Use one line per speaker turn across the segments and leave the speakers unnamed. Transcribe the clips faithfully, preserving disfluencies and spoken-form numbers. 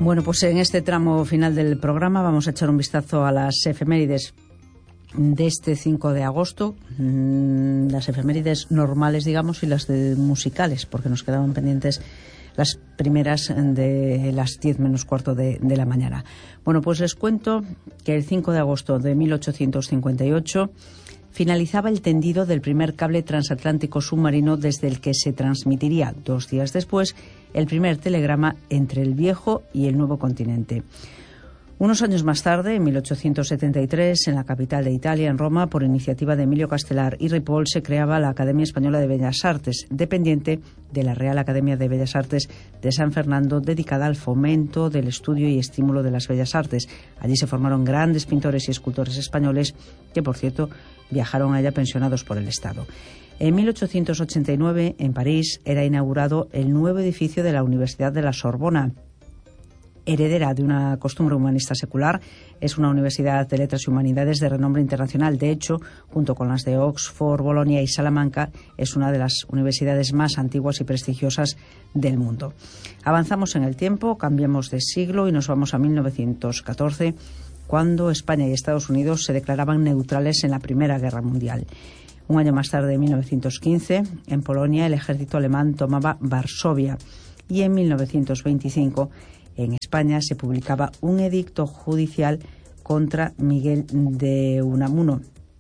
Bueno, pues en este tramo final del programa vamos a echar un vistazo a las efemérides de este cinco de agosto, mmm, las efemérides normales, digamos, y las de musicales, porque nos quedaban pendientes las primeras de las diez menos cuarto de, de la mañana. Bueno, pues les cuento que el cinco de agosto de mil ochocientos cincuenta y ocho finalizaba el tendido del primer cable transatlántico submarino, desde el que se transmitiría dos días después el primer telegrama entre el viejo y el nuevo continente. Unos años más tarde, en mil ochocientos setenta y tres, en la capital de Italia, en Roma, por iniciativa de Emilio Castelar y Ripoll, se creaba la Academia Española de Bellas Artes, dependiente de la Real Academia de Bellas Artes de San Fernando, dedicada al fomento del estudio y estímulo de las bellas artes. Allí se formaron grandes pintores y escultores españoles que, por cierto, viajaron allá pensionados por el Estado. En mil ochocientos ochenta y nueve, en París, era inaugurado el nuevo edificio de la Universidad de la Sorbona. Heredera de una costumbre humanista secular, es una universidad de letras y humanidades de renombre internacional. De hecho, junto con las de Oxford, Bolonia y Salamanca, es una de las universidades más antiguas y prestigiosas del mundo. Avanzamos en el tiempo, cambiamos de siglo y nos vamos a mil novecientos catorce, cuando España y Estados Unidos se declaraban neutrales en la Primera Guerra Mundial. Un año más tarde, en mil novecientos quince, en Polonia, el ejército alemán tomaba Varsovia, y en mil novecientos veinticinco, en España, se publicaba un edicto judicial contra Miguel de Unamuno.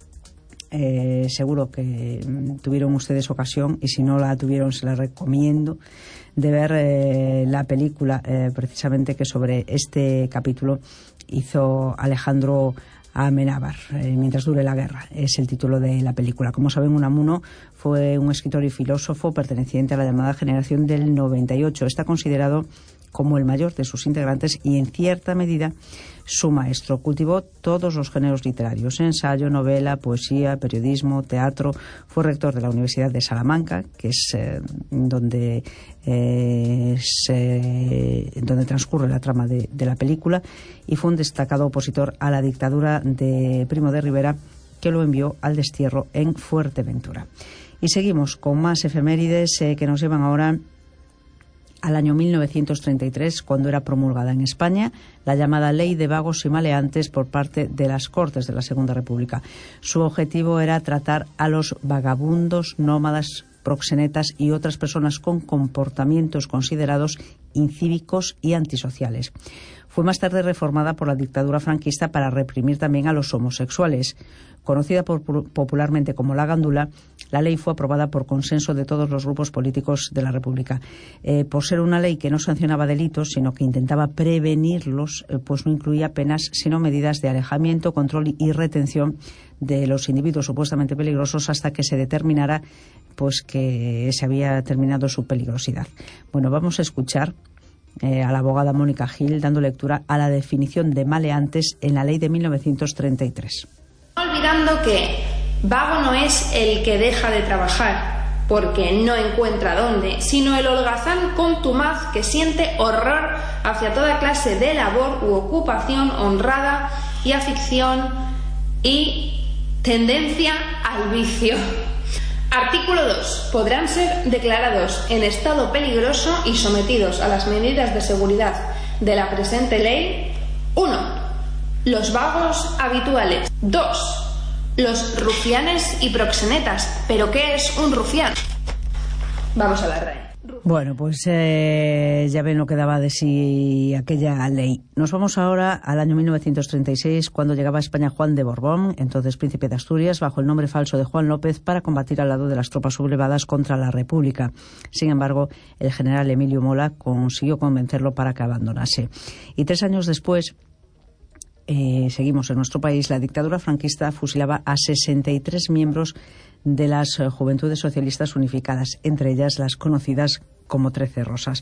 Eh, seguro que tuvieron ustedes ocasión, y si no la tuvieron, se la recomiendo, de ver eh, la película eh, precisamente que sobre este capítulo hizo Alejandro Amenábar, eh, Mientras dure la guerra, es el título de la película. Como saben, Unamuno fue un escritor y filósofo perteneciente a la llamada generación del noventa y ocho. Está considerado como el mayor de sus integrantes y, en cierta medida, su maestro. Cultivó todos los géneros literarios: ensayo, novela, poesía, periodismo, teatro. Fue rector de la Universidad de Salamanca, que es eh, donde, eh, se, donde transcurre la trama de, de la película, y fue un destacado opositor a la dictadura de Primo de Rivera, que lo envió al destierro en Fuerteventura. Y seguimos con más efemérides eh, que nos llevan ahora al año mil novecientos treinta y tres, cuando era promulgada en España la llamada Ley de Vagos y Maleantes por parte de las Cortes de la Segunda República. Su objetivo era tratar a los vagabundos, nómadas, proxenetas y otras personas con comportamientos considerados incívicos y antisociales. Fue más tarde reformada por la dictadura franquista para reprimir también a los homosexuales. Conocida por, popularmente como la Gándula, la ley fue aprobada por consenso de todos los grupos políticos de la República. Eh, por ser una ley que no sancionaba delitos, sino que intentaba prevenirlos, eh, pues no incluía penas, sino medidas de alejamiento, control y retención de los individuos supuestamente peligrosos hasta que se determinara pues que se había terminado su peligrosidad. Bueno, vamos a escuchar eh, a la abogada Mónica Gil dando lectura a la definición de maleantes en la ley de mil novecientos treinta y tres.
Olvidando que vago no es el que deja de trabajar porque no encuentra dónde, sino el holgazán contumaz que siente horror hacia toda clase de labor u ocupación honrada y afición y tendencia al vicio. Artículo dos. Podrán ser declarados en estado peligroso y sometidos a las medidas de seguridad de la presente ley: uno. Los vagos habituales. dos. Los rufianes y proxenetas. ¿Pero qué es un rufián? Vamos a la R A E.
Bueno, pues eh, ya ven lo que daba de sí aquella ley. Nos vamos ahora al año mil novecientos treinta y seis, cuando llegaba a España Juan de Borbón, entonces príncipe de Asturias, bajo el nombre falso de Juan López, para combatir al lado de las tropas sublevadas contra la República. Sin embargo, el general Emilio Mola consiguió convencerlo para que abandonase. Y tres años después, Eh, seguimos en nuestro país, la dictadura franquista fusilaba a sesenta y tres miembros de las eh, Juventudes Socialistas Unificadas, entre ellas las conocidas como Trece Rosas.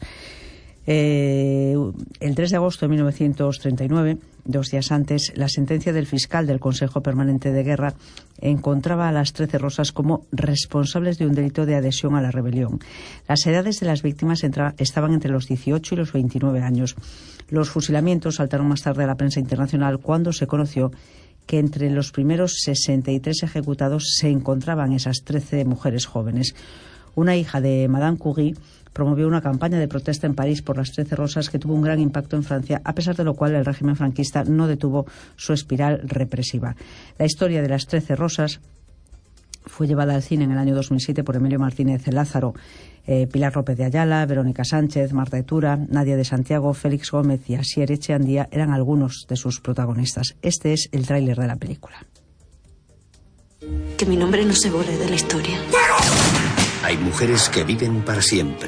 Eh, el tres de agosto de mil novecientos treinta y nueve, dos días antes, la sentencia del fiscal del Consejo Permanente de Guerra encontraba a las Trece Rosas como responsables de un delito de adhesión a la rebelión. Las edades de las víctimas entra, estaban entre los dieciocho y los veintinueve años. Los fusilamientos saltaron más tarde a la prensa internacional cuando se conoció que entre los primeros sesenta y tres ejecutados se encontraban esas trece mujeres jóvenes. Una hija de Madame Curie promovió una campaña de protesta en París por las Trece Rosas que tuvo un gran impacto en Francia, a pesar de lo cual el régimen franquista no detuvo su espiral represiva. La historia de las Trece Rosas fue llevada al cine en el año dos mil siete por Emilio Martínez Lázaro. Eh, Pilar López de Ayala, Verónica Sánchez, Marta Etura, Nadia de Santiago, Félix Gómez y Asier Echeandía eran algunos de sus protagonistas. Este es el tráiler de la película.
Que mi nombre no se borre de la historia.
Hay mujeres que viven para siempre.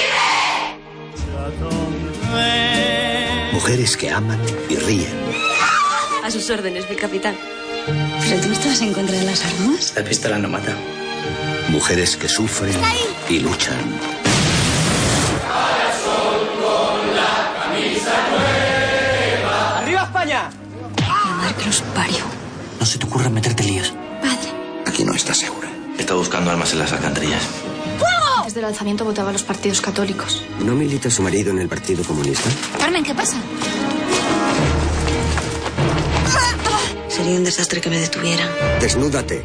¡Vive! Mujeres que aman y ríen.
A sus órdenes, mi capitán.
¿Pero tú estás en contra de las armas?
La pistola no mata. Mujeres que sufren y luchan.
¡Arriba España!
La madre que los parió.
No se te ocurra meterte líos.
Padre.
Aquí no estás segura. Está buscando armas en las alcantarillas.
¡Fuego! Desde el alzamiento votaba a los partidos católicos.
¿No milita su marido en el Partido Comunista?
Carmen, ¿qué pasa? Sería un desastre que me detuvieran.
Desnúdate.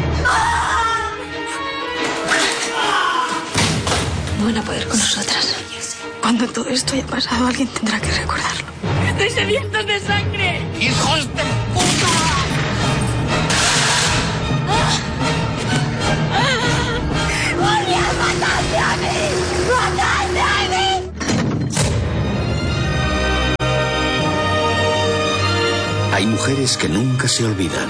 No van a poder con nosotras. Cuando todo esto haya pasado, alguien tendrá que recordarlo. ¡Estoy sediento de sangre!
¡Hijos de puta!
¡Volví a matarme a mí! ¡Matarme a mí!
Hay mujeres que nunca se olvidan.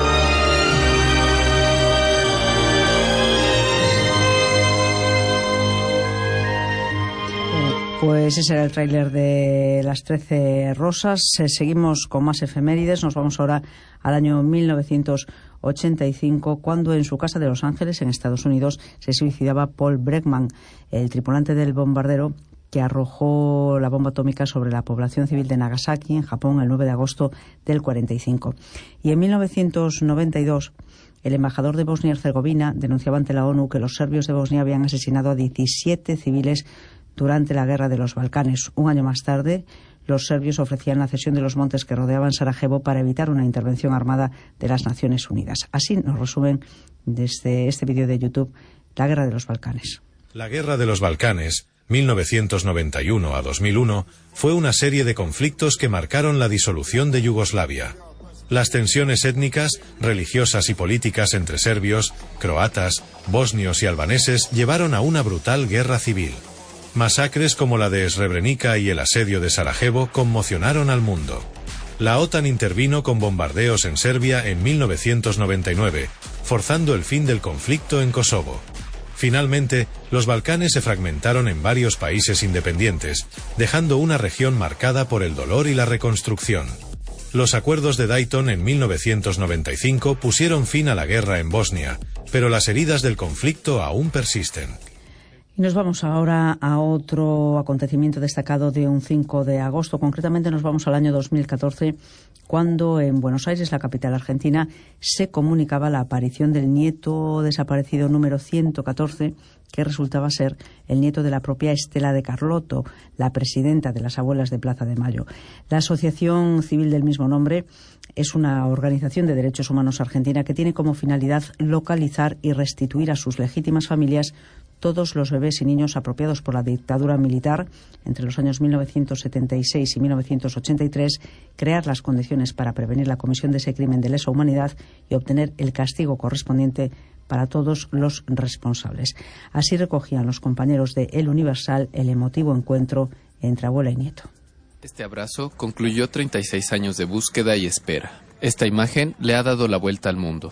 Pues ese era el tráiler de las Trece Rosas. Eh, seguimos con más efemérides. Nos vamos ahora al año mil novecientos ochenta y cinco, cuando en su casa de Los Ángeles, en Estados Unidos, se suicidaba Paul Bregman, el tripulante del bombardero que arrojó la bomba atómica sobre la población civil de Nagasaki, en Japón, el nueve de agosto del cuarenta y cinco. Y en mil novecientos noventa y dos, el embajador de Bosnia y Herzegovina denunciaba ante la ONU que los serbios de Bosnia habían asesinado a diecisiete civiles durante la Guerra de los Balcanes. Un año más tarde, los serbios ofrecían la cesión de los montes que rodeaban Sarajevo para evitar una intervención armada de las Naciones Unidas. Así nos resumen desde este vídeo de YouTube la Guerra de los Balcanes.
La Guerra de los Balcanes, mil novecientos noventa y uno a dos mil uno, fue una serie de conflictos que marcaron la disolución de Yugoslavia. Las tensiones étnicas, religiosas y políticas entre serbios, croatas, bosnios y albaneses llevaron a una brutal guerra civil. Masacres como la de Srebrenica y el asedio de Sarajevo conmocionaron al mundo. La OTAN intervino con bombardeos en Serbia en mil novecientos noventa y nueve, forzando el fin del conflicto en Kosovo. Finalmente, los Balcanes se fragmentaron en varios países independientes, dejando una región marcada por el dolor y la reconstrucción. Los acuerdos de Dayton en mil novecientos noventa y cinco pusieron fin a la guerra en Bosnia, pero las heridas del conflicto aún persisten.
Y nos vamos ahora a otro acontecimiento destacado de un cinco de agosto. Concretamente nos vamos al año dos mil catorce, cuando en Buenos Aires, la capital argentina, se comunicaba la aparición del nieto desaparecido número ciento catorce, que resultaba ser el nieto de la propia Estela de Carlotto, la presidenta de las Abuelas de Plaza de Mayo. La Asociación Civil del mismo nombre es una organización de derechos humanos argentina que tiene como finalidad localizar y restituir a sus legítimas familias todos los bebés y niños apropiados por la dictadura militar entre los años mil novecientos setenta y seis y mil novecientos ochenta y tres, crear las condiciones para prevenir la comisión de ese crimen de lesa humanidad y obtener el castigo correspondiente para todos los responsables. Así recogían los compañeros de El Universal el emotivo encuentro entre abuela y nieto.
Este abrazo concluyó treinta y seis años de búsqueda y espera. Esta imagen le ha dado la vuelta al mundo.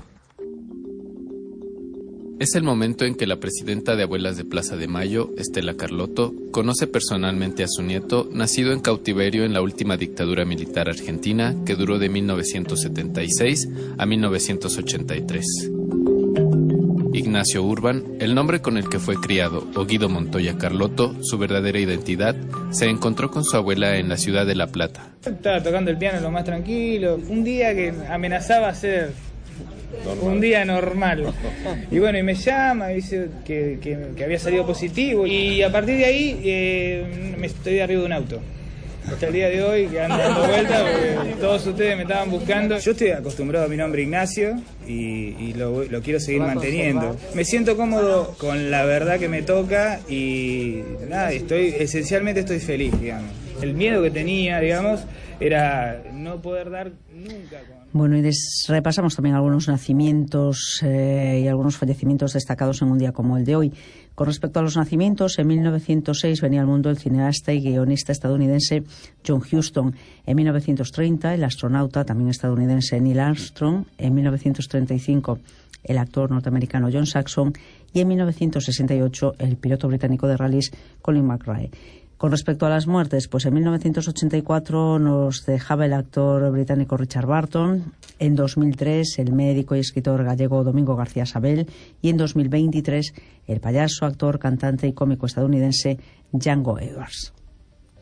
Es el momento en que la presidenta de Abuelas de Plaza de Mayo, Estela Carlotto, conoce personalmente a su nieto, nacido en cautiverio en la última dictadura militar argentina, que duró de mil novecientos setenta y seis a mil novecientos ochenta y tres. Ignacio Urban, el nombre con el que fue criado, o Guido Montoya Carlotto, su verdadera identidad, se encontró con su abuela en la ciudad de La Plata.
Estaba tocando el piano lo más tranquilo, un día que amenazaba ser normal. Un día normal. Y bueno, y me llama, dice que, que, que había salido positivo, y a partir de ahí eh, me estoy arriba de un auto. hasta el día de hoy, que ando dando vueltas porque todos ustedes me estaban buscando. Yo estoy acostumbrado a mi nombre Ignacio y, y lo, lo quiero seguir manteniendo. Me siento cómodo con la verdad que me toca y nada, estoy esencialmente estoy feliz, digamos. El miedo que tenía, digamos, era no poder dar nunca con...
Bueno, y des, repasamos también algunos nacimientos eh, y algunos fallecimientos destacados en un día como el de hoy. Con respecto a los nacimientos, en mil novecientos seis venía al mundo el cineasta y guionista estadounidense John Huston. En mil novecientos treinta, el astronauta, también estadounidense, Neil Armstrong. En mil novecientos treinta y cinco, el actor norteamericano John Saxon. Y en mil novecientos sesenta y ocho, el piloto británico de rallies Colin McRae. Con respecto a las muertes, pues en mil novecientos ochenta y cuatro nos dejaba el actor británico Richard Burton, en dos mil tres el médico y escritor gallego Domingo García Sabel y en dos mil veintitrés el payaso, actor, cantante y cómico estadounidense Django Edwards.